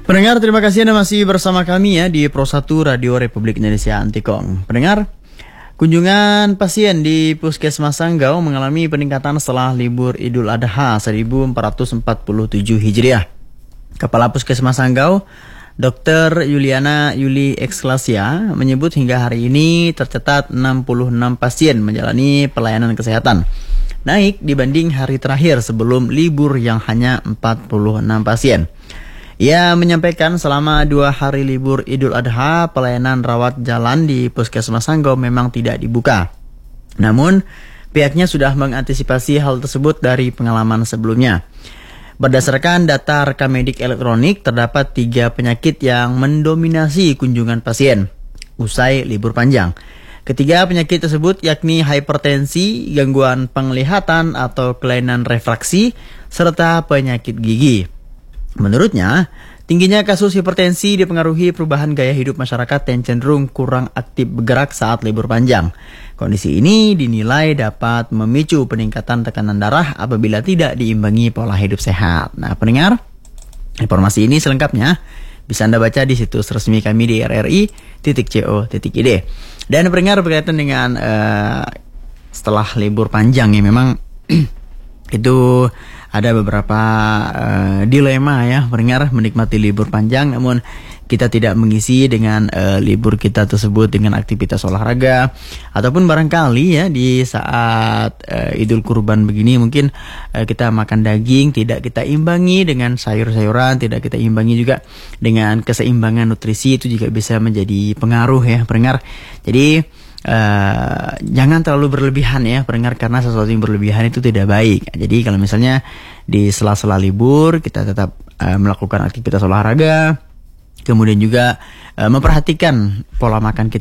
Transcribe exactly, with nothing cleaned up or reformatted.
Pendengar, terima kasih Anda masih bersama kami ya di Pro satu Radio Republik Indonesia Antikong. Pendengar, kunjungan pasien di Puskesmas Sanggau mengalami peningkatan setelah libur Idul Adha seribu empat ratus empat puluh tujuh Hijriah. Kepala Puskesmas Sanggau, Dokter Yuliana Yuli Ekslasia, menyebut hingga hari ini tercatat enam puluh enam pasien menjalani pelayanan kesehatan. Naik dibanding hari terakhir sebelum libur yang hanya empat puluh enam pasien. Ia menyampaikan selama dua hari libur Idul Adha, pelayanan rawat jalan di Puskesmas Sanggau memang tidak dibuka. Namun, pihaknya sudah mengantisipasi hal tersebut dari pengalaman sebelumnya. Berdasarkan data rekam medik elektronik, terdapat tiga penyakit yang mendominasi kunjungan pasien usai libur panjang. Ketiga penyakit tersebut yakni hipertensi, gangguan penglihatan atau kelainan refraksi, serta penyakit gigi. Menurutnya, tingginya kasus hipertensi dipengaruhi perubahan gaya hidup masyarakat yang cenderung kurang aktif bergerak saat libur panjang. Kondisi ini dinilai dapat memicu peningkatan tekanan darah apabila tidak diimbangi pola hidup sehat. Nah, pendengar, informasi ini selengkapnya bisa Anda baca di situs resmi kami di r r i titik co titik i d. Dan pendengar, berkaitan dengan uh, setelah libur panjang ya, memang itu ada beberapa uh, dilema ya, pendengar, menikmati libur panjang namun kita tidak mengisi dengan uh, libur kita tersebut dengan aktivitas olahraga, ataupun barangkali ya di saat uh, Idul Kurban begini mungkin uh, kita makan daging tidak kita imbangi dengan sayur-sayuran, tidak kita imbangi juga dengan keseimbangan nutrisi, itu juga bisa menjadi pengaruh ya, pendengar. Jadi Uh, jangan terlalu berlebihan ya, pendengar, karena sesuatu yang berlebihan itu tidak baik. Jadi kalau misalnya di sela-sela libur kita tetap uh, melakukan aktivitas olahraga, kemudian juga uh, memperhatikan pola makan kita